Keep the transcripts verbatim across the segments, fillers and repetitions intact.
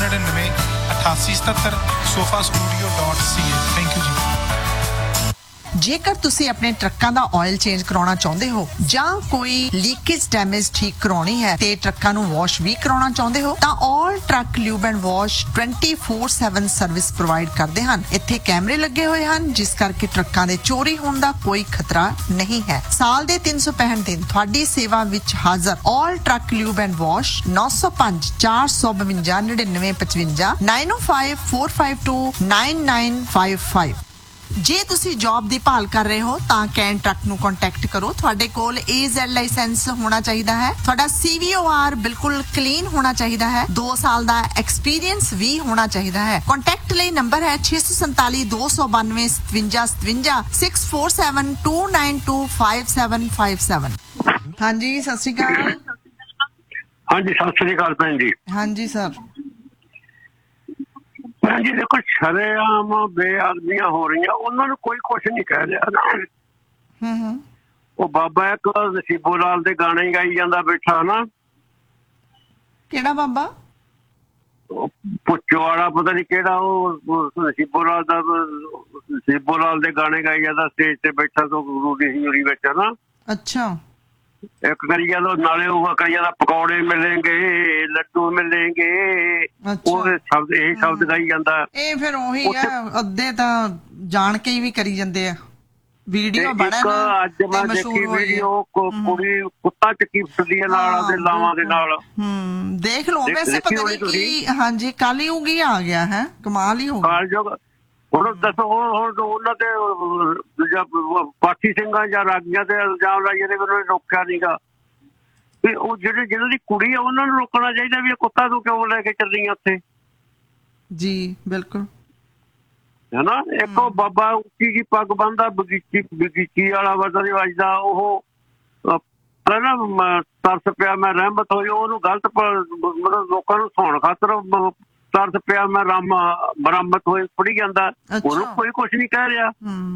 ਨੜਿਨਵੇਂ ਅਠਾਸੀ ਸਤੱਤਰ sofa studio dot C A. Thank you ਜੀ। ਜੇਕਰ ਤੁਸੀਂ ਆਪਣੇ ਟਰੱਕਾਂ ਦਾ ਆਇਲ ਚੇਂਜ ਕਰਾਉਣਾ ਚਾਹੁੰਦੇ ਹੋ ਜਾਂ ਕੋਈ ਲੀਕੇਜ ਡੈਮੇਜ ਠੀਕ ਕਰਾਉਣੀ ਹੈ ਤੇ ਟਰੱਕਾਂ ਨੂੰ ਵਾਸ਼ ਵੀ ਕਰਾਉਣਾ ਚਾਹੁੰਦੇ ਹੋ ਤਾਂ ਆਲ truck lube and wash twenty four seven service provide ਕਰਦੇ ਹਨ। ਇੱਥੇ ਕੈਮਰੇ ਲੱਗੇ ਹੋਏ ਹਨ ਜਿਸ ਕਰਕੇ ਟਰੱਕਾਂ ਦੇ ਚੋਰੀ ਹੋਣ ਦਾ ਕੋਈ ਖਤਰਾ ਨਹੀਂ ਹੈ। ਸਾਲ ਦੇ ਤਿੰਨ ਸੌ ਪੈਂਹਠ ਦਿਨ ਤੁਹਾਡੀ ਸੇਵਾ ਵਿੱਚ ਹਾਜ਼ਰ ਆਲ ਟਰੱਕ ਲਿਊਬ ਐਂਡ ਵਾਸ਼ ਨੌ ਸੌ ਪੰਜ ਚਾਰ ਸੌ ਬਵੰਜਾ ਨੜਿਨਵੇਂ ਪਚਵੰਜਾ nine O five four five to nine nine five five. ਜੇ ਤੁਸੀਂ ਜੌਬ ਦੀ ਭਾਲ ਕਰ ਰਹੇ ਹੋ ਤਾਂ ਕੈਨ ਟਰੱਕ ਨੂੰ ਕੰਟੈਕਟ ਕਰੋ। ਤੁਹਾਡੇ ਕੋਲ ਏ ਜ਼ੈਡ ਲਾਇਸੈਂਸ ਹੋਣਾ ਚਾਹੀਦਾ ਹੈ। ਤੁਹਾਡਾ ਸੀ ਵੀ ਓ ਆਰ ਬਿਲਕੁਲ ਕਲੀਨ ਹੋਣਾ ਚਾਹੀਦਾ ਹੈ। ਦੋ ਸਾਲ ਦਾ ਐਕਸਪੀਰੀਅੰਸ ਵੀ ਹੋਣਾ ਚਾਹੀਦਾ ਹੈ। ਕੰਟੈਕਟ ਲਈ ਨੰਬਰ ਹੈ ਛੇ ਸੌ ਸੰਤਾਲੀ ਦੋ ਸੌ ਬਾਨਵੇਂ ਸਤਵੰਜਾ ਸਤਵੰਜਾ six four seven to nine to five seven five seven. ਹਾਂਜੀ ਸਤਿ ਸ਼੍ਰੀ ਅਕਾਲ। ਹਾਂਜੀ ਸਤਿ ਸ਼੍ਰੀ ਅਕਾਲ ਭੈਣ ਜੀ। ਹਾਂਜੀ ਸਰ। ਭੈਣ ਜੀ ਦੇਖੋ ਸ਼ਰੇਆਮ ਬੇਅਦਬੀਆਂ ਹੋ ਰਹੀਆਂ, ਉਹਨਾਂ ਨੂੰ ਕੋਈ ਕੁਛ ਨਹੀਂ ਕਹਿ ਰਿਹਾ। ਹੂੰ ਉਹ ਬਾਬਾ ਇੱਕ ਨਸੀਬੋ ਲਾਲ ਦੇ ਗਾਣੇ ਗਾਈ ਜਾਂਦਾ ਬੈਠਾ ਨਾ। ਕਿਹੜਾ ਬਾਬਾ? ਪੁੱਛੋ ਵਾਲਾ ਪਤਾ ਨੀ ਕਿਹੜਾ, ਉਹ ਨਸੀਬੋ ਲਾਲ ਦਾ ਨਸੀਬੋ ਲਾਲ ਦੇ ਗਾਣੇ ਗਾਈ ਜਾਂਦਾ ਸਟੇਜ ਤੇ ਬੈਠਾ ਤੋਂ ਗੁਰੂ ਦੀ ਹਜ਼ੂਰੀ ਵਿੱਚ ਨਾ। ਅੱਛਾ। ਇੱਕ ਕਰੀ ਜਾਂਦਾ ਨਾਲੇ ਉਹ ਕਰੀ ਜਾਂਦਾ ਪਕੌੜੇ ਮਿਲਣਗੇ ਲੱਡੂ ਮਿਲਣਗੇ, ਉਹ ਸ਼ਬਦ ਇਹ ਸ਼ਬਦ ਗਾਈ ਜਾਂਦਾ। ਇਹ ਫਿਰ ਉਹੀ ਆ, ਅੱਧੇ ਤਾਂ ਜਾਣ ਕੇ ਵੀ ਕਰੀ ਜਾਂਦੇ ਆ। ਵੀਡੀਓ ਬੜਾ ਨਾ ਅੱਜ ਮੈਂ ਦੇਖੀ ਵੀਡੀਓ ਕੁੜੀ ਕੁੱਤਾ ਚੱਕੀ ਫਿਰਦੀ ਹੈ ਨਾਲ ਉਹਦੇ ਲਾਵਾਂ ਦੇ ਨਾਲ। ਹੂੰ ਦੇਖ ਲਓ ਵੈਸੇ ਪਤਾ ਨਹੀਂ ਕੀ। ਹਾਂਜੀ ਕਲਯੁਗ ਹੀ ਆ ਗਿਆ ਹੈ, ਕਮਾਲ ਹੀ ਹੋ ਗਿਆ ਕਲਯੁਗ। ਹੁਣ ਦੱਸੋ ਹੁਣ ਉਹਨਾਂ ਤੇ ਦੂਜਾ ਪਾਠੀ ਸਿੰਘਾਂ ਜਾਂ ਰਾਗੀਆਂ ਤੇ ਇਲਜ਼ਾਮ ਲਾਈਏ ਤੇ ਉਹਨਾਂ ਨੇ ਰੋਕਿਆ ਨੀਗਾ। ਵੀ ਉਹ ਜਿਹੜੇ ਜਿਹਨਾਂ ਦੀ ਕੁੜੀ ਆ ਉਹਨਾਂ ਨੂੰ ਰੋਕਣਾ ਚਾਹੀਦਾ ਵੀ ਇਹ ਕੁੱਤਾ ਤੂੰ ਕਿਉਂ ਲੈ ਕੇ ਚੱਲੀ ਆ ਉੱਥੇ। ਜੀ ਬਿਲਕੁਲ ਹਨਾ। ਇੱਕ ਉਹ ਬਾਬਾ ਉੱਚੀ ਜੀ ਪੱਗ ਬੰਨਦਾ ਬਗੀਚੀ ਬਗੀਚੀ ਵਾਲਾ ਪਤਾ ਨੀ ਵੱਜਦਾ, ਉਹ ਨਾ ਤਰਸ ਪਿਆ ਮੈਂ ਰਹਿਮਤ ਹੋਈ, ਉਹਨੂੰ ਗਲਤ ਮਤਲਬ ਲੋਕਾਂ ਨੂੰ ਸੁਣਾਉਣ ਖਾਤਰ ਤਰਸ ਪਿਆ ਮੈਂ ਰਾਮ ਬਰਾਮਤ ਹੋਏ ਪੜੀ ਜਾਂਦਾ, ਉਹਨੂੰ ਕੋਈ ਕੁਛ ਨੀ ਕਹਿ ਰਿਹਾ।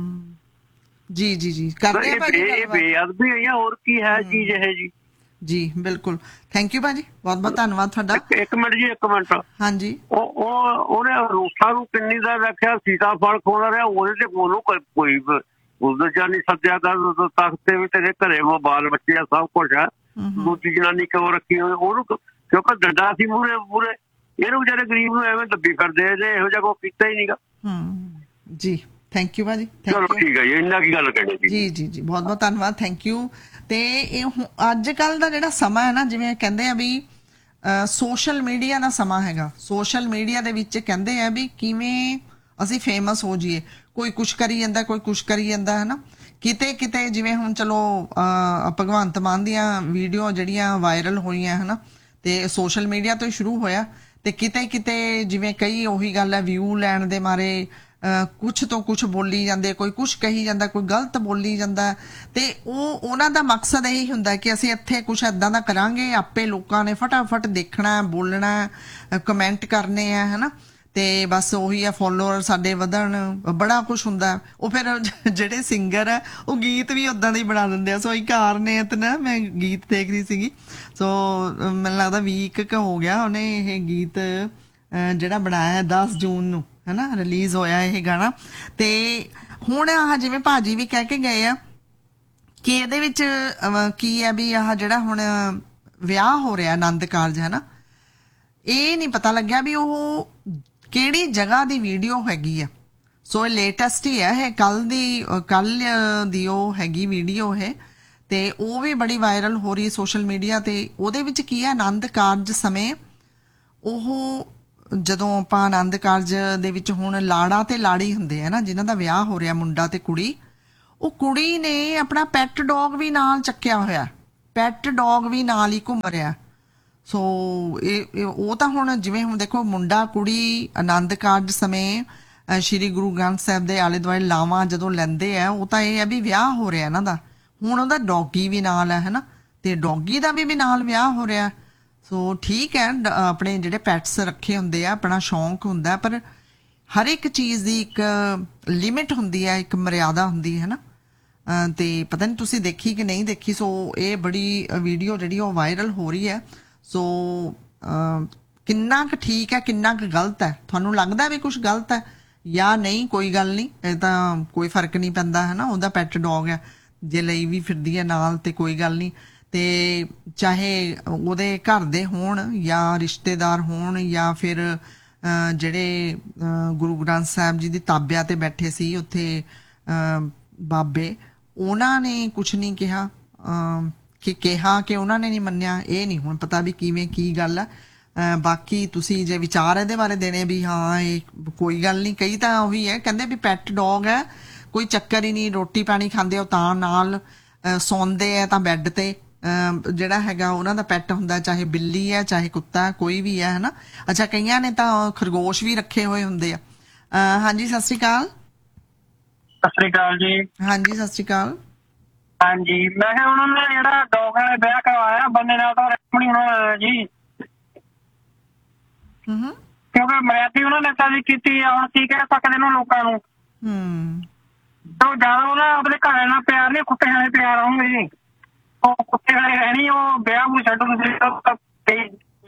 ਜੀ ਜੀ ਜੀ ਕਰਦੇ ਇਹ ਬੇਅਦਬੀ ਹੋਈ ਆ, ਹੋਰ ਕੀ ਹੈ ਚੀਜ਼ ਇਹ ਜੀ। ਜੀ ਬਿਲਕੁਲ ਥੈਂਕ ਯੂ ਭਾਜੀ, ਬਹੁਤ ਬਹੁਤ ਧੰਨਵਾਦ ਤੁਹਾਡਾ। ਇੱਕ ਮਿੰਟ ਜੀ ਇੱਕ ਮਿੰਟ। ਹਾਂਜੀ ਉਹ ਉਹਨੇ ਰੂਸਾਂ ਨੂੰ ਕਿੰਨੀ ਦਾ ਰੱਖਿਆ, ਸੀਤਾ ਫਲ ਖੋਣਾ ਰਿਹਾ, ਉਹਦੇ ਤੇ ਉਹਨੂੰ ਕੋਈ ਉਸਦੇ ਜਾਨੀ ਸੱਦਿਆ ਕਰ ਤਖਤ ਤੇ ਵੀ ਤੇਰੇ ਘਰੇ ਬਾਲ ਬੱਚੇ ਆ ਸਭ ਕੁਛ ਹੈ, ਦੂਜੀ ਜਨਾਨੀ ਕਿਉਂ ਰੱਖੀ ਹੋਈ ਉਹਨੂੰ, ਕਿਉਂਕਿ ਡੰਡਾ ਸੀ ਮੂਹਰੇ ਮੂਹਰੇ। ਇਹਨੂੰ ਵਿਚਾਰੇ ਗਰੀਬ ਨੂੰ ਐਵੇਂ ਦੱਬੀ ਕਰਦੇ ਜੇ ਇਹੋ ਜਿਹਾ ਕੋਈ ਕੀਤਾ ਹੀ ਨੀਗਾ। ਜੀ ਥੈਂਕ ਯੂ ਭਾਜੀ। ਚਲੋ ਠੀਕ ਹੈ ਜੀ, ਇੰਨਾ ਕੀ ਗੱਲ ਕਹਿਣੀ ਜੀ ਜੀ ਜੀ ਬਹੁਤ ਬਹੁਤ ਧੰਨਵਾਦ ਥੈਂਕ ਯੂ। ਤੇ ਇਹ ਅੱਜ ਕੱਲ ਦਾ ਜਿਹੜਾ ਸਮਾਂ ਹੈ ਨਾ, ਜਿਵੇਂ ਕਹਿੰਦੇ ਆ ਵੀ ਸੋਸ਼ਲ ਮੀਡੀਆ ਦਾ ਸਮਾਂ ਹੈਗਾ। ਸੋਸ਼ਲ ਮੀਡੀਆ ਦੇ ਵਿੱਚ ਕਹਿੰਦੇ ਆ ਵੀ ਕਿਵੇਂ ਅਸੀਂ ਫੇਮਸ ਹੋ ਜਾਈਏ। ਕੋਈ ਕੁਛ ਕਰੀ ਜਾਂਦਾ, ਕੋਈ ਕੁਛ ਕਰੀ ਜਾਂਦਾ ਹੈ ਨਾ। ਕਿਤੇ ਕਿਤੇ ਜਿਵੇਂ ਹੁਣ ਚਲੋ ਭਗਵੰਤ ਮਾਨ ਦੀਆਂ ਵੀਡੀਓ ਜਿਹੜੀਆਂ ਵਾਇਰਲ ਹੋਈਆਂ ਹੈ ਨਾ, ਤੇ ਸੋਸ਼ਲ ਮੀਡੀਆ ਤੋਂ ਹੀ ਸ਼ੁਰੂ ਹੋਇਆ। ਤੇ ਕਿਤੇ ਕਿਤੇ ਜਿਵੇਂ ਕਈ ਉਹੀ ਗੱਲ ਹੈ ਵਿਊ ਲੈਣ ਦੇ ਮਾਰੇ ਕੁਛ ਤੋਂ ਕੁਛ ਬੋਲੀ ਜਾਂਦੇ, ਕੋਈ ਕੁਛ ਕਹੀ ਜਾਂਦਾ, ਕੋਈ ਗਲਤ ਬੋਲੀ ਜਾਂਦਾ। ਤੇ ਉਹ ਉਹਨਾਂ ਦਾ ਮਕਸਦ ਇਹੀ ਹੁੰਦਾ ਕਿ ਅਸੀਂ ਇੱਥੇ ਕੁਛ ਏਦਾਂ ਦਾ ਕਰਾਂਗੇ, ਆਪੇ ਲੋਕਾਂ ਨੇ ਫਟਾਫਟ ਦੇਖਣਾ, ਬੋਲਣਾ, ਕਮੈਂਟ ਕਰਨੇ ਆ ਹੈ ਨਾ। ਤੇ ਬਸ ਉਹੀ ਆ ਫੋਲੋਅਰ ਸਾਡੇ ਵਧਣ, ਬੜਾ ਕੁਛ ਹੁੰਦਾ। ਉਹ ਫਿਰ ਜਿਹੜੇ ਸਿੰਗਰ ਆ ਉਹ ਗੀਤ ਵੀ ਉਦਾਂ ਦੇ ਹੀ ਬਣਾ ਦਿੰਦੇ ਆ। ਸੋ ਇੱਕ ਕਾਰ ਨੇ ਤੇ ਨਾ ਮੈਂ ਗੀਤ ਦੇਖ ਰਹੀ ਸੀਗੀ, ਸੋ ਮੈਨੂੰ ਲੱਗਦਾ ਵੀਕ ਕ ਹੋ ਗਿਆ ਉਹਨੇ ਇਹ ਗੀਤ ਜਿਹੜਾ ਬਣਾਇਆ ਦਸ ਜੂਨ ਨੂੰ ਹੈ ਨਾ ਰਿਲੀਜ਼ ਹੋਇਆ ਇਹ ਗਾਣਾ। ਤੇ ਹੁਣ ਆਹ ਜਿਵੇਂ ਭਾਜੀ ਵੀ ਕਹਿ ਕੇ ਗਏ ਆ ਕਿ ਇਹਦੇ ਵਿੱਚ ਕੀ ਹੈ ਵੀ ਆਹ ਜਿਹੜਾ ਹੁਣ ਵਿਆਹ ਹੋ ਰਿਹਾ ਆਨੰਦ ਕਾਰਜ ਹੈ ਨਾ, ਇਹ ਨਹੀਂ ਪਤਾ ਲੱਗਿਆ ਵੀ ਉਹ ਕਿਹੜੀ ਜਗ੍ਹਾ ਦੀ ਵੀਡੀਓ ਹੈਗੀ ਆ। ਸੋ ਇਹ ਲੇਟੈਸਟ ਹੀ ਹੈ, ਇਹ ਕੱਲ ਦੀ ਕੱਲ ਦੀ ਉਹ ਹੈਗੀ ਵੀਡੀਓ ਇਹ, ਤੇ ਉਹ ਵੀ ਬੜੀ ਵਾਇਰਲ ਹੋ ਰਹੀ ਸੋਸ਼ਲ ਮੀਡੀਆ ਤੇ। ਉਹਦੇ ਵਿੱਚ ਕੀ ਹੈ, ਆਨੰਦ ਕਾਰਜ ਸਮੇਂ ਉਹ ਜਦੋਂ ਆਪਾਂ ਆਨੰਦ ਕਾਰਜ ਦੇ ਵਿੱਚ ਹੁਣ ਲਾੜਾ ਤੇ ਲਾੜੀ ਹੁੰਦੇ ਆ ਨਾ, ਜਿਨ੍ਹਾਂ ਦਾ ਵਿਆਹ ਹੋ ਰਿਹਾ ਮੁੰਡਾ ਤੇ ਕੁੜੀ, ਉਹ ਕੁੜੀ ਨੇ ਆਪਣਾ ਪੈਟ ਡੌਗ ਵੀ ਨਾਲ ਚੱਕਿਆ ਹੋਇਆ, ਪੈਟ ਡੌਗ ਵੀ ਨਾਲ ਹੀ ਘੁੰਮ ਰਿਹਾ। ਸੋ ਇਹ ਉਹ ਤਾਂ ਹੁਣ ਜਿਵੇਂ ਹੁਣ ਦੇਖੋ ਮੁੰਡਾ ਕੁੜੀ ਆਨੰਦ ਕਾਰਜ ਸਮੇਂ ਸ਼੍ਰੀ ਗੁਰੂ ਗ੍ਰੰਥ ਸਾਹਿਬ ਦੇ ਆਲੇ ਦੁਆਲੇ ਲਾਵਾਂ ਜਦੋਂ ਲੈਂਦੇ ਆ, ਉਹ ਤਾਂ ਇਹ ਹੈ ਵੀ ਵਿਆਹ ਹੋ ਰਿਹਾ ਇਹਨਾਂ ਦਾ। ਹੁਣ ਉਹਦਾ ਡੌਗੀ ਵੀ ਨਾਲ ਹੈ ਹੈ ਨਾ, ਤੇ ਡੌਗੀ ਦਾ ਵੀ ਨਾਲ ਵਿਆਹ ਹੋ ਰਿਹਾ। ਸੋ ਠੀਕ ਹੈ, ਆਪਣੇ ਜਿਹੜੇ ਪੈਟਸ ਰੱਖੇ ਹੁੰਦੇ ਆ, ਆਪਣਾ ਸ਼ੌਂਕ ਹੁੰਦਾ, ਪਰ ਹਰ ਇੱਕ ਚੀਜ਼ ਦੀ ਇੱਕ ਲਿਮਿਟ ਹੁੰਦੀ ਹੈ, ਇੱਕ ਮਰਿਆਦਾ ਹੁੰਦੀ ਹੈ ਨਾ। ਤੇ ਪਤਾ ਨਹੀਂ ਤੁਸੀਂ ਦੇਖੀ ਕਿ ਨਹੀਂ ਦੇਖੀ। ਸੋ ਇਹ ਬੜੀ ਵੀਡੀਓ ਜਿਹੜੀ ਉਹ ਵਾਇਰਲ ਹੋ ਰਹੀ ਹੈ। ਸੋ ਕਿੰਨਾ ਕੁ ਠੀਕ ਹੈ ਕਿੰਨਾ ਕੁ ਗਲਤ ਹੈ। ਤੁਹਾਨੂੰ ਲੱਗਦਾ ਵੀ ਕੁਝ ਗਲਤ ਹੈ ਜਾਂ ਨਹੀਂ, ਕੋਈ ਗੱਲ ਨਹੀਂ, ਇਹ ਤਾਂ ਕੋਈ ਫਰਕ ਨਹੀਂ ਪੈਂਦਾ ਹੈ ਨਾ, ਉਹਦਾ ਪੈਟ ਡੌਗ ਹੈ, ਜੇ ਲਈ ਵੀ ਫਿਰਦੀ ਹੈ ਨਾਲ ਤੇ ਕੋਈ ਗੱਲ ਨਹੀਂ। ਤੇ ਚਾਹੇ ਉਹਦੇ ਘਰ ਦੇ ਹੋਣ ਜਾਂ ਰਿਸ਼ਤੇਦਾਰ ਹੋਣ ਜਾਂ ਫਿਰ ਜਿਹੜੇ ਗੁਰੂ ਗ੍ਰੰਥ ਸਾਹਿਬ ਜੀ ਦੀ ਤਾਬਿਆ ਤੇ ਬੈਠੇ ਸੀ ਉੱਥੇ ਬਾਬੇ, ਉਹਨਾਂ ਨੇ ਕੁਛ ਨਹੀਂ ਕਿਹਾ ਕਿ ਕਿਹਾ ਕਿ ਉਹਨਾਂ ਨੇ ਨਹੀਂ ਮੰਨਿਆ, ਇਹ ਨਹੀਂ ਹੁਣ ਪਤਾ ਵੀ ਕਿਵੇਂ ਕੀ ਗੱਲ ਆ। ਬਾਕੀ ਤੁਸੀਂ ਜੇ ਵਿਚਾਰ ਇਹਦੇ ਬਾਰੇ ਦੇਣੇ ਵੀ ਹਾਂ ਇਹ ਕੋਈ ਗੱਲ ਨਹੀਂ, ਕਈ ਤਾਂ ਉਹੀ ਹੈ ਕਹਿੰਦੇ ਵੀ ਪੈਟ ਡੌਗ ਹੈ ਕੋਈ ਚੱਕਰ ਹੀ ਨਹੀਂ, ਰੋਟੀ ਪਾਣੀ ਖਾਂਦੇ ਹੋ ਤਾਂ ਨਾਲ, ਸੌਂਦੇ ਆ ਤਾਂ ਬੈੱਡ ਤੇ ਜਿਹੜਾ ਹੈਗਾ ਉਹਨਾਂ ਦਾ ਪੈਟ ਹੁੰਦਾ, ਚਾਹੇ ਬਿੱਲੀ ਹੈ ਚਾਹੇ ਕੁੱਤਾ ਕੋਈ ਵੀ ਹੈ ਹਨਾ। ਅੱਛਾ ਕਈਆਂ ਨੇ ਤਾਂ ਖਰਗੋਸ਼ ਵੀ ਰੱਖੇ ਹੋਏ ਹੁੰਦੇ ਆ। ਹਾਂਜੀ ਸਤਿ ਸ਼੍ਰੀ ਅਕਾਲ। ਸਤਿ ਸ਼੍ਰੀ ਅਕਾਲ ਜੀ। ਹਾਂਜੀ ਸਤਿ ਸ਼੍ਰੀ ਅਕਾਲ। ਹਾਂਜੀ ਮੈਂ ਕਿਹਾ ਉਹਨਾਂ ਨੇ ਜਿਹੜਾ ਡੌਗ ਨਾਲ ਵਿਆਹ ਕਰਵਾਇਆ ਬੰਦੇ ਨਾਲ ਤਾਂ ਰਸਮੀ ਹੋਣਾ ਜੀ, ਕਿਉਂਕਿ ਮਰਿਆਦੀ ਉਹਨਾਂ ਨੇ ਤਾਂ ਵੀ ਕੀਤੀ ਆ, ਹੁਣ ਕੀ ਕਹਿ ਸਕਦੇ ਨੇ ਲੋਕਾਂ ਨੂੰ। ਹਮ ਤੋਂ ਜ਼ਿਆਦਾ ਉਹਨਾਂ ਆਪਣੇ ਘਰ ਨਾਲ ਪਿਆਰ ਨਹੀਂ, ਕੁੱਤੇ ਨਾਲ ਪਿਆਰ ਆਉਂਗੇ ਜੀ, ਉਹ ਕੁੱਤੇ ਵਾਲੇ ਰਹਿਣੀ, ਉਹ ਵਿਆਹ ਨੂੰ ਛੱਡੋ ਤੁਸੀਂ।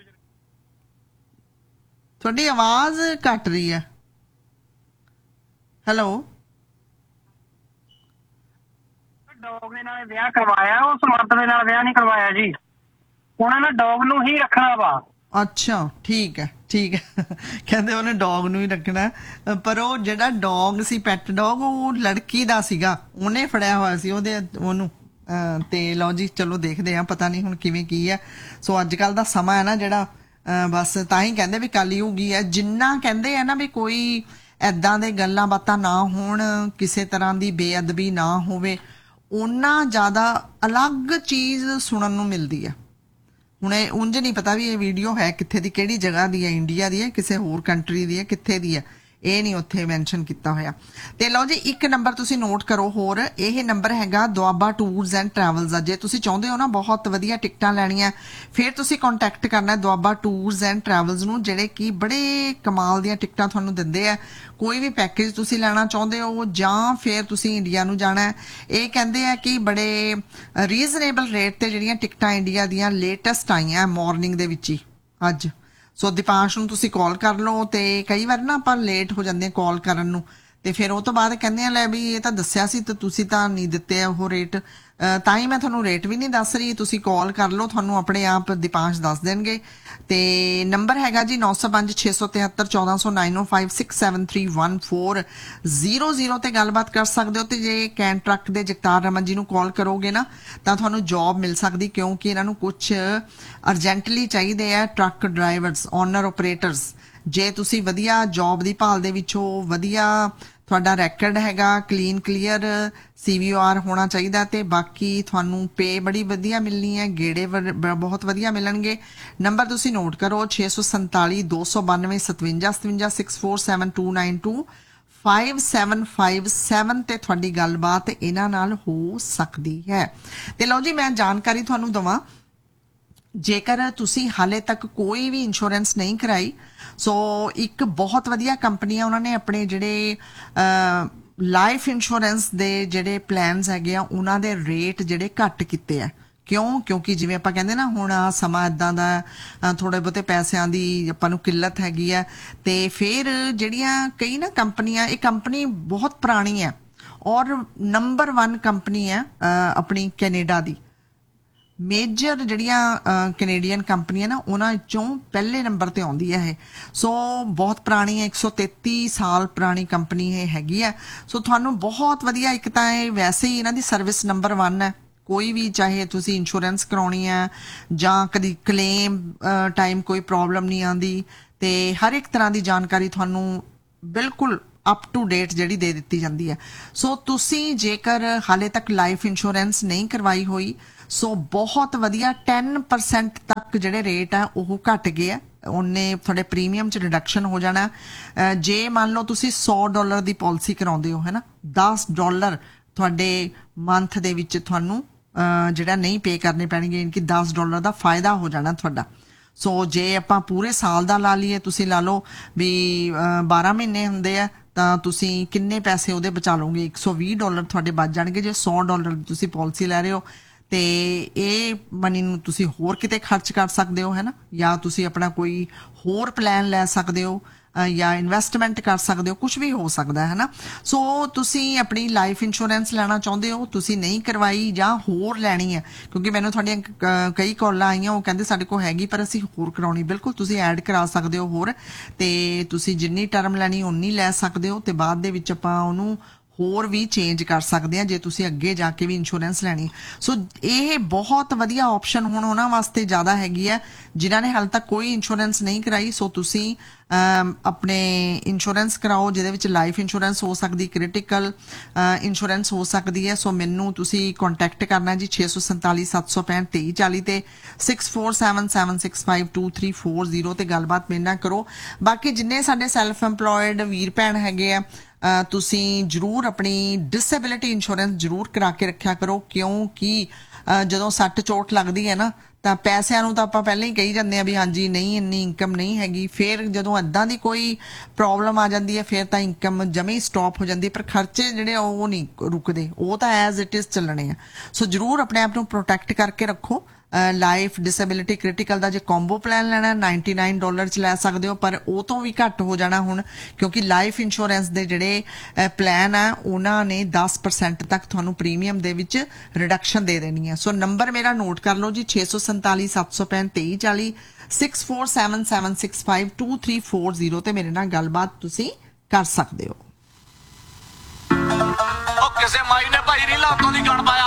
ਤੁਹਾਡੀ ਆਵਾਜ਼ ਘੱਟ ਰਹੀ ਹੈ। ਹੈਲੋ। ਡੌਗ ਦੇ ਨਾਲ ਵਿਆਹ ਕਰਵਾਇਆ, ਉਸ ਮਰਦ ਦੇ ਨਾਲ ਵਿਆਹ ਨਹੀਂ ਕਰਵਾਇਆ ਜੀ, ਉਹਨਾਂ ਨੇ ਡੌਗ ਨੂੰ ਹੀ ਰੱਖਣਾ ਵਾ। ਅੱਛਾ ਠੀਕ ਹੈ ਠੀਕ ਹੈ, ਕਹਿੰਦੇ ਉਹਨੇ ਡੌਗ ਨੂੰ ਹੀ ਰੱਖਣਾ, ਪਰ ਉਹ ਜਿਹੜਾ ਡੌਗ ਸੀ ਪੈਟ ਡੌਗ ਉਹ ਲੜਕੀ ਦਾ ਸੀਗਾ, ਉਹਨੇ ਫੜਿਆ ਹੋਇਆ ਸੀ ਉਹਦੇ ਉਹਨੂੰ। ਤੇ ਲਓ ਜੀ ਚਲੋ ਦੇਖਦੇ ਆ, ਪਤਾ ਨਹੀਂ ਹੁਣ ਕਿਵੇਂ ਕੀ ਹੈ। ਸੋ ਅੱਜ ਕੱਲ ਦਾ ਸਮਾਂ ਹੈ ਨਾ ਜਿਹੜਾ, ਬਸ ਤਾਂ ਹੀ ਕਹਿੰਦੇ ਵੀ ਕਲਯੁਗ ਹੀ ਹੈ। ਜਿੰਨਾ ਕਹਿੰਦੇ ਆ ਨਾ ਵੀ ਕੋਈ ਏਦਾਂ ਦੇ ਗੱਲਾਂ ਬਾਤਾਂ ਨਾ ਹੋਣ, ਕਿਸੇ ਤਰ੍ਹਾਂ ਦੀ ਬੇਅਦਬੀ ਨਾ ਹੋਵੇ, ਓਨਾ ਜ਼ਿਆਦਾ ਅਲੱਗ ਚੀਜ਼ ਸੁਣਨ ਨੂੰ ਮਿਲਦੀ ਹੈ। ਹੁਣ ਇਹ ਉਂਝ ਨਹੀਂ ਪਤਾ ਵੀ ਇਹ ਵੀਡੀਓ ਹੈ ਕਿੱਥੇ ਦੀ, ਕਿਹੜੀ ਜਗ੍ਹਾ ਦੀ ਹੈ, ਇੰਡੀਆ ਦੀ ਹੈ ਕਿਸੇ ਹੋਰ ਕੰਟਰੀ ਦੀ ਹੈ, ਕਿੱਥੇ ਦੀ ਹੈ, ਇਹ ਨਹੀਂ ਉੱਥੇ ਮੈਂਸ਼ਨ ਕੀਤਾ ਹੋਇਆ। ਤੇ ਲਓ ਜੀ ਇੱਕ ਨੰਬਰ ਤੁਸੀਂ ਨੋਟ ਕਰੋ ਹੋਰ, ਇਹ ਨੰਬਰ ਹੈਗਾ ਦੁਆਬਾ ਟੂਰਸ ਐਂਡ ਟਰੈਵਲਸ ਦਾ। ਜੇ ਤੁਸੀਂ ਚਾਹੁੰਦੇ ਹੋ ਨਾ ਬਹੁਤ ਵਧੀਆ ਟਿਕਟਾਂ ਲੈਣੀਆਂ, ਫਿਰ ਤੁਸੀਂ ਕੰਟੈਕਟ ਕਰਨਾ ਦੁਆਬਾ ਟੂਰਸ ਐਂਡ ਟਰੈਵਲਸ ਨੂੰ, ਜਿਹੜੇ ਕਿ ਬੜੇ ਕਮਾਲ ਦੀਆਂ ਟਿਕਟਾਂ ਤੁਹਾਨੂੰ ਦਿੰਦੇ ਆ। ਕੋਈ ਵੀ ਪੈਕੇਜ ਤੁਸੀਂ ਲੈਣਾ ਚਾਹੁੰਦੇ ਹੋ ਜਾਂ ਫਿਰ ਤੁਸੀਂ ਇੰਡੀਆ ਨੂੰ ਜਾਣਾ, ਇਹ ਕਹਿੰਦੇ ਆ ਕਿ ਬੜੇ ਰੀਜ਼ਨੇਬਲ ਰੇਟ ਤੇ ਜਿਹੜੀਆਂ ਟਿਕਟਾਂ ਇੰਡੀਆ ਦੀਆਂ ਲੇਟੈਸਟ ਆਈਆਂ ਮਾਰਨਿੰਗ ਦੇ ਵਿੱਚ ਹੀ ਅੱਜ। ਸੋ ਦੀਪਾਂਸ਼ ਨੂੰ ਤੁਸੀਂ ਕਾਲ ਕਰ ਲਓ, ਤੇ ਕਈ ਵਾਰ ਨਾ ਆਪਾਂ ਲੇਟ ਹੋ ਜਾਂਦੇ ਕਾਲ ਕਰਨ ਨੂੰ, ਤੇ ਫਿਰ ਉਹ ਤੋਂ ਬਾਅਦ ਕਹਿੰਦੇ ਆ ਲੈ ਵੀ ਇਹ ਤਾਂ ਦੱਸਿਆ ਸੀ ਤੇ ਤੁਸੀਂ ਤਾਂ ਨਹੀਂ ਦਿੱਤੇ ਉਹ ਰੇਟ, ਤਾਂ ਹੀ ਮੈਂ ਤੁਹਾਨੂੰ ਰੇਟ ਵੀ ਨਹੀਂ ਦੱਸ ਰਹੀ। ਤੁਸੀਂ ਕਾਲ ਕਰ ਲਓ, ਤੁਹਾਨੂੰ ਆਪਣੇ ਆਪ ਦੀਪਾਂਸ਼ ਦੱਸ ਦੇਣਗੇ। ਤੇ ਨੰਬਰ ਹੈਗਾ ਜੀ ਨੌ ਸੌ ਪੰਜ ਛੇ ਸੌ ਤਿਹੱਤਰ ਚੌਦਾਂ ਸੌ ਨਾਈਨ ਓ five six seven three one four zero zero ਤੇ ਗੱਲਬਾਤ ਕਰ ਸਕਦੇ ਹੋ। ਤੇ ਜੇ ਕੈਨ ਟਰੱਕ ਦੇ ਜਗਤਾਰ ਰਮਨ ਜੀ ਨੂੰ ਕਾਲ ਕਰੋਗੇ ਨਾ ਤਾਂ ਤੁਹਾਨੂੰ ਜੌਬ ਮਿਲ ਸਕਦੀ, ਕਿਉਂਕਿ ਇਹਨਾਂ ਨੂੰ ਕੁਝ ਅਰਜੈਂਟਲੀ ਚਾਹੀਦੇ ਆ ਟਰੱਕ ਡਰਾਈਵਰਸ, ਓਨਰ ਓਪਰੇਟਰਸ। ਜੇ ਤੁਸੀਂ ਵਧੀਆ ਜੌਬ ਦੀ ਭਾਲ ਦੇ ਵਿੱਚ ਹੋ, ਵਧੀਆ ਤੁਹਾਡਾ ਰੈਕਰਡ ਹੈਗਾ, ਕਲੀਨ ਕਲੀਅਰ ਸੀ ਵੀ ਓ ਆਰ ਹੋਣਾ ਚਾਹੀਦਾ, ਤੇ ਬਾਕੀ ਤੁਹਾਨੂੰ ਪੇ ਬੜੀ ਵਧੀਆ ਮਿਲਣੀ ਹੈ, ਗੇੜੇ ਬਹੁਤ ਵਧੀਆ ਮਿਲਣਗੇ। ਨੰਬਰ ਤੁਸੀਂ ਨੋਟ ਕਰੋ ਛੇ ਸੌ ਸੰਤਾਲੀ ਦੋ ਸੌ ਬਾਨਵੇਂ ਸਤਵੰਜਾ ਸਤਵੰਜਾ six four seven to nine to five seven five seven ਤੇ ਤੁਹਾਡੀ ਗੱਲਬਾਤ ਇਹਨਾਂ ਨਾਲ ਹੋ ਸਕਦੀ ਹੈ। ਤੇ ਲਓ ਜੀ ਮੈਂ ਜਾਣਕਾਰੀ ਤੁਹਾਨੂੰ ਦਵਾਂ, ਜੇਕਰ ਤੁਸੀਂ ਹਾਲੇ ਤੱਕ ਕੋਈ ਵੀ ਇੰਸ਼ੋਰੈਂਸ ਨਹੀਂ ਕਰਾਈ, ਸੋ ਇੱਕ ਬਹੁਤ ਵਧੀਆ ਕੰਪਨੀ ਆ, ਉਹਨਾਂ ਨੇ ਆਪਣੇ ਜਿਹੜੇ ਲਾਈਫ ਇੰਸ਼ੋਰੈਂਸ ਦੇ ਜਿਹੜੇ ਪਲਾਨਸ ਹੈਗੇ ਆ ਉਹਨਾਂ ਦੇ ਰੇਟ ਜਿਹੜੇ ਘੱਟ ਕੀਤੇ ਆ। ਕਿਉਂ? ਕਿਉਂਕਿ ਜਿਵੇਂ ਆਪਾਂ ਕਹਿੰਦੇ ਨਾ ਹੁਣ ਆ ਸਮਾਂ ਇਦਾਂ ਦਾ, ਥੋੜੇ ਬਹੁਤੇ ਪੈਸਿਆਂ ਦੀ ਆਪਾਂ ਨੂੰ ਕਿੱਲਤ ਹੈਗੀ ਆ, ਤੇ ਫਿਰ ਜਿਹੜੀਆਂ ਕਈ ਨਾ ਕੰਪਨੀਆਂ, ਇਹ ਕੰਪਨੀ ਬਹੁਤ ਪੁਰਾਣੀ ਹੈ ਔਰ ਨੰਬਰ ਵਨ ਕੰਪਨੀ ਹੈ ਆਪਣੀ ਕੈਨੇਡਾ ਦੀ। ਮੇਜਰ ਜਿਹੜੀਆਂ ਕੈਨੇਡੀਅਨ ਕੰਪਨੀਆਂ ਨਾ ਉਹਨਾਂ ਵਿੱਚੋਂ ਪਹਿਲੇ ਨੰਬਰ ਤੇ ਆਉਂਦੀ ਹੈ ਇਹ। ਸੋ ਬਹੁਤ ਪੁਰਾਣੀ ਹੈ, ਇੱਕ ਸੌ ਤੇਤੀ ਸਾਲ ਪੁਰਾਣੀ ਕੰਪਨੀ ਇਹ ਹੈਗੀ ਹੈ। ਸੋ ਤੁਹਾਨੂੰ ਬਹੁਤ ਵਧੀਆ, ਇੱਕ ਤਾਂ ਇਹ ਵੈਸੇ ਹੀ ਇਹਨਾਂ ਦੀ ਸਰਵਿਸ ਨੰਬਰ ਵਨ ਹੈ। ਕੋਈ ਵੀ ਚਾਹੇ ਤੁਸੀਂ ਇੰਸ਼ੋਰੈਂਸ ਕਰਾਉਣੀ ਹੈ ਜਾਂ ਕਦੀ ਕਲੇਮ ਟਾਈਮ ਕੋਈ ਪ੍ਰੋਬਲਮ ਨਹੀਂ ਆਉਂਦੀ, ਤੇ ਹਰ ਇੱਕ ਤਰ੍ਹਾਂ ਦੀ ਜਾਣਕਾਰੀ ਤੁਹਾਨੂੰ ਬਿਲਕੁਲ ਅਪ ਟੂ ਡੇਟ ਜਿਹੜੀ ਦੇ ਦਿੱਤੀ ਜਾਂਦੀ ਹੈ। ਸੋ ਤੁਸੀਂ ਜੇਕਰ ਹਾਲੇ ਤੱਕ ਲਾਈਫ ਇੰਸ਼ੋਰੈਂਸ ਨਹੀਂ ਕਰਵਾਈ ਹੋਈ, ਸੋ ਬਹੁਤ ਵਧੀਆ ਟੈਨ ਪਰਸੈਂਟ ਤੱਕ ਜਿਹੜੇ ਰੇਟ ਆ ਉਹ ਘਟ ਗਏ ਆ, ਉਹਨੇ ਤੁਹਾਡੇ ਪ੍ਰੀਮੀਅਮ ਚ ਰਿਡਕਸ਼ਨ ਹੋ ਜਾਣਾ। ਜੇ ਮੰਨ ਲਓ ਤੁਸੀਂ ਸੌ ਡਾਲਰ ਦੀ ਪਾਲਿਸੀ ਕਰਾਉਂਦੇ ਹੋ ਹੈ ਨਾ, ਦਸ ਡਾਲਰ ਤੁਹਾਡੇ ਮੰਥ ਦੇ ਵਿੱਚ ਤੁਹਾਨੂੰ ਜਿਹੜਾ ਨਹੀਂ ਪੇ ਕਰਨੇ ਪੈਣਗੇ, ਯਾਨੀ ਕਿ ਦਸ ਡਾਲਰ ਦਾ ਫਾਇਦਾ ਹੋ ਜਾਣਾ ਤੁਹਾਡਾ। ਸੋ ਜੇ ਆਪਾਂ ਪੂਰੇ ਸਾਲ ਦਾ ਲਾ ਲਈਏ, ਤੁਸੀਂ ਲਾ ਲਓ ਵੀ ਬਾਰਾਂ ਮਹੀਨੇ ਹੁੰਦੇ ਆ, ਤਾਂ ਤੁਸੀਂ ਕਿੰਨੇ ਪੈਸੇ ਉਹਦੇ ਬਚਾ ਲਓਗੇ? ਇੱਕ ਸੌ ਵੀਹ ਡਾਲਰ ਤੁਹਾਡੇ ਬਚ ਜਾਣਗੇ ਜੇ ਸੌ ਡਾਲਰ ਦੀ ਤੁਸੀਂ ਪਾਲਿਸੀ ਲੈ ਰਹੇ ਹੋ। ਤੇ ਇਹ ਮਨੀ ਨੂੰ ਤੁਸੀਂ ਹੋਰ ਕਿਤੇ ਖਰਚ ਕਰ ਸਕਦੇ ਹੋ, ਹੈ ਨਾ, ਜਾਂ ਤੁਸੀਂ ਆਪਣਾ ਕੋਈ ਹੋਰ ਪਲਾਨ ਲੈ ਸਕਦੇ ਹੋ, ਜਾਂ ਇਨਵੈਸਟਮੈਂਟ ਕਰ ਸਕਦੇ ਹੋ, ਕੁਝ ਵੀ ਹੋ ਸਕਦਾ ਹੈ ਨਾ। ਸੋ ਤੁਸੀਂ ਆਪਣੀ ਲਾਈਫ ਇੰਸ਼ੋਰੈਂਸ ਲੈਣਾ ਚਾਹੁੰਦੇ ਹੋ, ਤੁਸੀਂ ਨਹੀਂ ਕਰਵਾਈ ਜਾਂ ਹੋਰ ਲੈਣੀ ਹੈ, ਕਿਉਂਕਿ ਮੈਨੂੰ ਤੁਹਾਡੀਆਂ ਕਈ ਕਾਲਾਂ ਆਈਆਂ, ਉਹ ਕਹਿੰਦੇ ਸਾਡੇ ਕੋਲ ਹੈਗੀ ਪਰ ਅਸੀਂ ਹੋਰ ਕਰਾਉਣੀ। ਬਿਲਕੁਲ ਤੁਸੀਂ ਐਡ ਕਰਾ ਸਕਦੇ ਹੋ ਹੋਰ, ਤੇ ਤੁਸੀਂ ਜਿੰਨੀ ਟਰਮ ਲੈਣੀ ਉਨੀ ਲੈ ਸਕਦੇ ਹੋ, ਤੇ ਬਾਅਦ ਦੇ ਵਿੱਚ ਆਪਾਂ ਉਹਨੂੰ ਹੋਰ ਵੀ ਚੇਂਜ ਕਰ ਸਕਦੇ ਆ ਜੇ ਤੁਸੀਂ ਅੱਗੇ ਜਾ ਕੇ ਵੀ ਇੰਸ਼ੋਰੈਂਸ ਲੈਣੀ। ਸੋ ਇਹ ਬਹੁਤ ਵਧੀਆ ਆਪਸ਼ਨ ਹੁਣ ਉਹਨਾਂ ਵਾਸਤੇ ਜ਼ਿਆਦਾ ਹੈਗੀ ਹੈ ਜਿਨ੍ਹਾਂ ਨੇ ਹਾਲੇ ਤੱਕ ਕੋਈ ਇੰਸ਼ੋਰੈਂਸ ਨਹੀਂ ਕਰਾਈ। ਸੋ ਤੁਸੀਂ ਆਪਣੇ ਇੰਸ਼ੋਰੈਂਸ ਕਰਾਓ, ਜਿਹਦੇ ਵਿੱਚ ਲਾਈਫ ਇੰਸ਼ੋਰੈਂਸ ਹੋ ਸਕਦੀ, ਕ੍ਰਿਟੀਕਲ ਇੰਸ਼ੋਰੈਂਸ ਹੋ ਸਕਦੀ ਹੈ। ਸੋ ਮੈਨੂੰ ਤੁਸੀਂ ਕੰਟੈਕਟ ਕਰਨਾ ਜੀ ਛੇ ਸੌ ਸੰਤਾਲੀ ਸੱਤ ਸੌ ਪੈਂਹਠ ਤੇਈ ਚਾਲੀ ਤੇ six four seven seven six five two three four zero ਤੇ ਗੱਲਬਾਤ ਮੇਰੇ ਨਾਲ ਕਰੋ। ਬਾਕੀ ਜਿੰਨੇ ਸਾਡੇ ਸੈਲਫ ਇੰਪਲੋਇਡ ਵੀਰ ਭੈਣ ਹੈਗੇ ਆ, ਤੁਸੀਂ ਜ਼ਰੂਰ ਆਪਣੀ ਡਿਸੇਬਿਲਿਟੀ ਇੰਸ਼ੋਰੈਂਸ ਜ਼ਰੂਰ ਕਰਾ ਕੇ ਰੱਖਿਆ ਕਰੋ, ਕਿਉਂਕਿ ਜਦੋਂ ਸੱਟ ਚੋਟ ਲੱਗਦੀ ਹੈ ਨਾ ਤਾਂ ਪੈਸਿਆਂ ਨੂੰ ਤਾਂ ਆਪਾਂ ਪਹਿਲਾਂ ਹੀ ਕਹੀ ਜਾਂਦੇ ਆ ਵੀ ਹਾਂਜੀ ਨਹੀਂ ਇੰਨੀ ਇਨਕਮ ਨਹੀਂ ਹੈਗੀ, ਫਿਰ ਜਦੋਂ ਇੱਦਾਂ ਦੀ ਕੋਈ ਪ੍ਰੋਬਲਮ ਆ ਜਾਂਦੀ ਹੈ ਫਿਰ ਤਾਂ ਇਨਕਮ ਜਮੇ ਹੀ ਸਟਾਪ ਹੋ ਜਾਂਦੀ ਹੈ, ਪਰ ਖਰਚੇ ਜਿਹੜੇ ਉਹ ਨਹੀਂ ਰੁਕਦੇ, ਉਹ ਤਾਂ ਐਜ਼ ਇਟ ਇਜ਼ ਚੱਲਣੇ ਆ। ਸੋ ਜ਼ਰੂਰ ਆਪਣੇ ਆਪ ਨੂੰ ਪ੍ਰੋਟੈਕਟ ਕਰਕੇ ਰੱਖੋ। ਲਾਈਫ ਡਿਸੇਬਿਲਿਟੀ ਕ੍ਰਿਟੀਕਲ ਦਾ ਜੇ ਕੰਬੋ ਪਲਾਨ ਲੈਣਾ ਨਾਈਨਟੀ ਨਾਈਨ ਡਾਲਰ ਚ ਲੈ ਸਕਦੇ ਹੋ, ਪਰ ਉਹ ਤੋਂ ਵੀ ਘੱਟ ਹੋ ਜਾਣਾ ਹੁਣ, ਕਿਉਂਕਿ ਲਾਈਫ ਇੰਸ਼ੋਰੈਂਸ ਦੇ ਜਿਹੜੇ ਪਲਾਨ ਆ ਉਹਨਾਂ ਨੇ ਦਸ ਪਰਸੈਂਟ ਤੱਕ ਤੁਹਾਨੂੰ ਪ੍ਰੀਮੀਅਮ ਦੇ ਵਿੱਚ ਰਿਡਕਸ਼ਨ ਦੇ ਦੇਣੀ ਹੈ। ਸੋ ਨੰਬਰ ਮੇਰਾ ਨੋਟ ਕਰ ਲਓ ਜੀ ਛੇ ਸੌ ਸੰਤਾਲੀ ਸੱਤ ਸੌ ਪੈਂਹਠ ਤੇਈ ਚਾਲੀ six four seven seven six five two three four zero ਤੇ ਮੇਰੇ ਨਾਲ ਗੱਲਬਾਤ ਤੁਸੀਂ ਕਰ ਸਕਦੇ ਹੋ। ਕਿਸੇ ਮਾਈ ਨੇ ਭਾਈ ਰੀਲਾ ਤੋਂ ਦੀ ਗਣ ਪਾਇਆ।